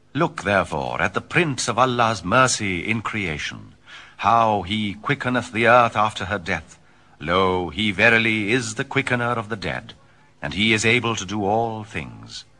Look, therefore, at the print of Allah's mercy in creation, how he quickeneth the earth after her death. Lo, he verily is the quickener of the dead, and he is able to do all things.